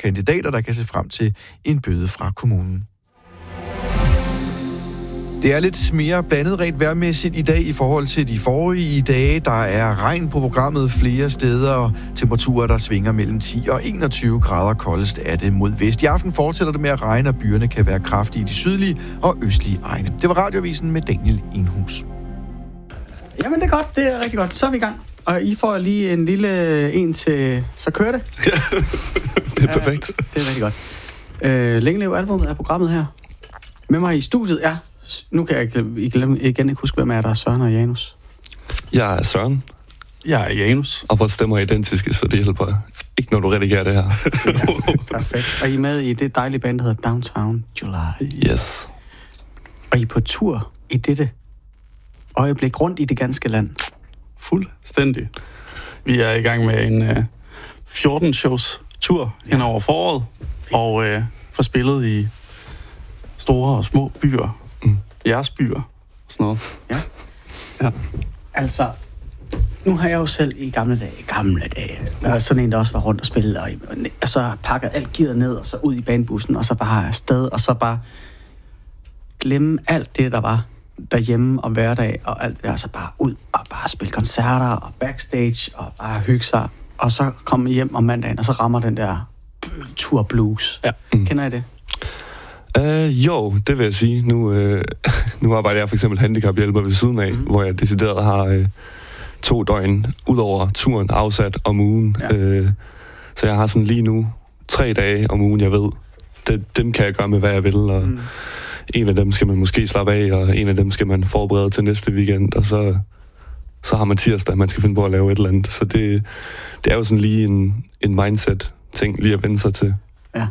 kandidater, der kan se frem til en bøde fra kommunen. Det er lidt mere blandet rent vejrmæssigt i dag i forhold til de forrige dage. Der er regn på programmet flere steder, og temperaturer, der svinger mellem 10 og 21 grader. Koldest er det mod vest. I aften fortsætter det med at regne, og byerne kan være kraftige i de sydlige og østlige egne. Det var Radioavisen med Daniel Enhus. Jamen det er godt, det er rigtig godt. Så er vi i gang. Og I får lige en lille en til... Så kører det. Det er perfekt. Det er rigtig godt. Længe leve albumet er programmet her. Med mig i studiet er... Nu kan jeg igen ikke huske, hvem er der er Søren og Janus. Jeg er Søren. Jeg er Janus. Og vores stemmer er identiske, så det hjælper ikke, når du redigerer det her. Ja, perfekt. Og I er med i det dejlige band, der hedder Downtown July. Yes. Og I er på tur i dette øjeblik rundt i det ganske land. Fuldstændig. Vi er i gang med en 14 shows tur hen over foråret. Og får spillet i store og små byer. Jeres byer. Sådan noget. Ja. Altså, nu har jeg jo selv i gamle dage, været sådan en, der også var rundt og spille, og så pakket alt gearet ned, og så ud i banebussen, og så bare afsted, og så bare glemme alt det, der var derhjemme og hverdag, og alt det der, så bare ud og bare spille koncerter og backstage, og bare hygge sig, og så komme hjem om mandagen, og så rammer den der tour blues. Ja. Kender I det? Jo, det vil jeg sige. Nu arbejder jeg for eksempel handicaphjælper ved siden af, hvor jeg decideret har 2 døgn ud over turen afsat om ugen. Ja. Så jeg har sådan lige nu 3 dage om ugen, jeg ved. Dem kan jeg gøre med, hvad jeg vil, og en af dem skal man måske slappe af, og en af dem skal man forberede til næste weekend, og så har man tirsdag, man skal finde på at lave et eller andet. Så det er jo sådan lige en mindset-ting lige at vende sig til. Ja.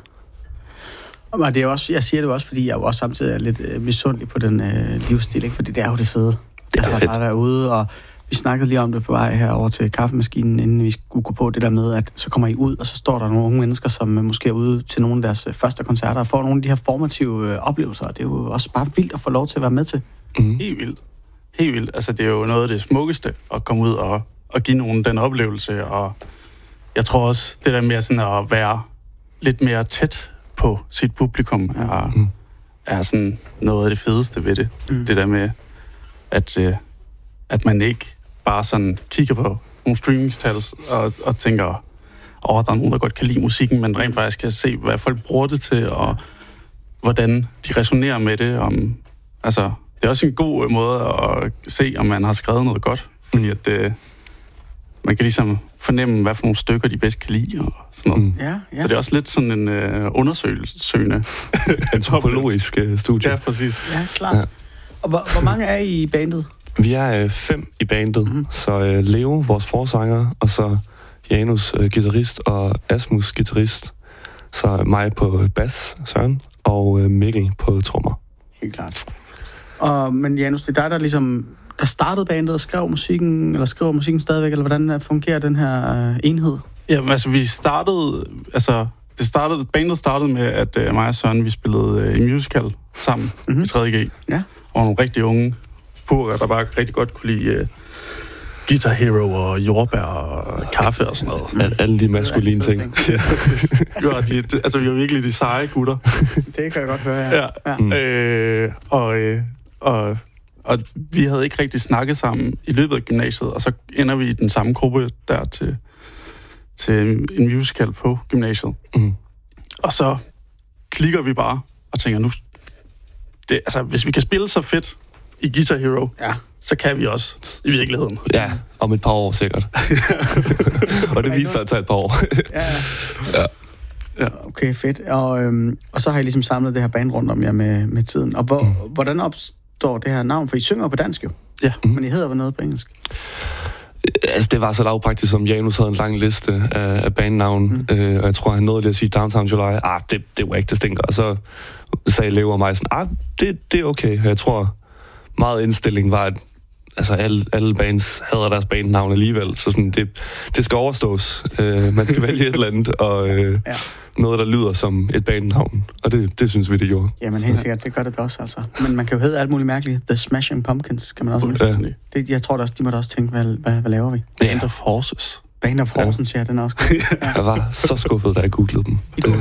Og det er også, jeg siger det også, fordi jeg jo også samtidig er lidt misundelig på den livsstil, ikke? Fordi det er jo det fede. Det er fedt. Bare være ude, og vi snakkede lige om det på vej herover til kaffemaskinen, inden vi skulle gå på det der med, at så kommer I ud, og så står der nogle unge mennesker, som måske er ude til nogle af deres første koncerter, og får nogle af de her formative oplevelser, og det er jo også bare vildt at få lov til at være med til. Helt vildt. Helt vildt. Altså, det er jo noget af det smukkeste at komme ud og give nogen den oplevelse, og jeg tror også, det der med sådan at være lidt mere tæt på sit publikum er sådan noget af det fedeste ved det. Det der med, at man ikke bare sådan kigger på nogle streamingstal og tænker, der er nogen, der godt kan lide musikken, men rent faktisk kan se, hvad folk bruger det til, og hvordan de resonerer med det. Altså, det er også en god måde at se, om man har skrevet noget godt, fordi at man kan ligesom fornemme, hvad for nogle stykker de bedst kan lide, og sådan noget. Ja. Så det er også lidt sådan en undersøgende antropologisk studie. Ja, præcis. Ja, klart. Ja. Og hvor mange er I i bandet? Vi er 5 i bandet, så Leo, vores forsanger, og så Janus, guitarist, og Asmus, guitarist. Så mig på bas, Søren, og Mikkel på trommer. Helt klart. Men Janus, det er dig, der ligesom der startede bandet og skrev musikken, eller skriver musikken stadigvæk, eller hvordan fungerer den her enhed? Jamen, altså, bandet startede med, at mig og Søren, vi spillede i musical sammen i 3.G. Ja. Og nogle rigtig unge purker, der bare rigtig godt kunne lide Guitar Hero og jordbær og kaffe og sådan noget. Alle de maskuline ting. Vi var virkelig de seje gutter. Det kan jeg godt høre, ja. Og vi havde ikke rigtig snakket sammen i løbet af gymnasiet, og så ender vi i den samme gruppe der til en musical på gymnasiet. Og så klikker vi bare og tænker, hvis vi kan spille så fedt i Guitar Hero, så kan vi også i virkeligheden. Ja, om et par år sikkert. Og det viser sig at tage et par år. Ja. Okay, fedt. Og så har I ligesom samlet det her band rundt om jer med tiden. Og hvordan opstår det her navn? For I synger på dansk jo. Ja. Men I hedder vel noget på engelsk? Altså, det var så lavpraktisk, som Janus havde en lang liste af bandnavn, og jeg tror, han nåede lige at sige Downtown July. Det var ikke, det stinker. Og så sagde Leo og mig sådan, det er okay. Jeg tror, meget indstilling var, at altså, alle bands hader deres bandnavn alligevel, så sådan, det skal overstås. Man skal vælge et eller andet, og noget, der lyder som et bandnavn, og det synes vi, det gjorde. Jamen helt sikkert, det gør det også, altså. Men man kan jo hedde alt muligt mærkeligt. The Smashing Pumpkins, kan man også det, jeg tror også, de må da også tænke, hvad laver vi? Band of Horses. Band of Horses, ja, den er også god. Jeg var så skuffet, da jeg googlede dem.